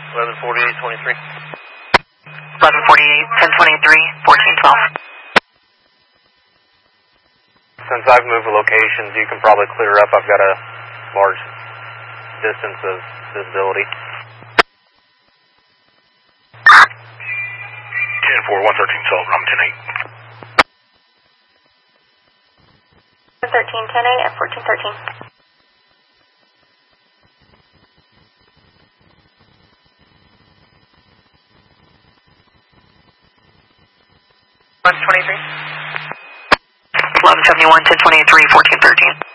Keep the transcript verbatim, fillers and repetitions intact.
eleven forty-eight, twenty-three. eleven forty-eight, ten twenty-three, fourteen twelve. Since I've moved locations, you can probably clear up. I've got a large distance of visibility. ten four, one thirteen, solid, I'm ten eight. thirteen, ten eight, and fourteen thirteen. twenty-three. eleven seventy-one, ten twenty-three, fourteen thirteen.